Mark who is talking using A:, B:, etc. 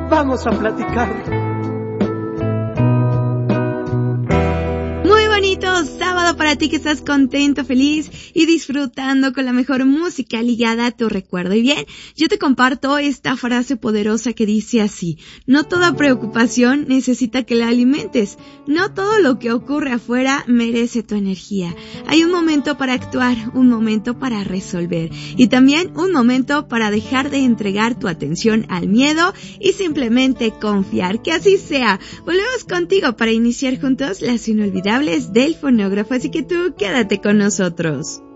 A: vamos a platicar.
B: Muy bonito sábado para ti que estás contento, feliz y disfrutando con la mejor música ligada a tu recuerdo. Y bien, yo te comparto esta frase poderosa que dice así: no toda preocupación necesita que la alimentes, no todo lo que ocurre afuera merece tu energía. Hay un momento para actuar, un momento para resolver y también un momento para dejar de entregar tu atención al miedo y simplemente confiar. Que así sea. Volvemos contigo para iniciar juntos las inolvidables del fonógrafo, así que tú quédate con nosotros.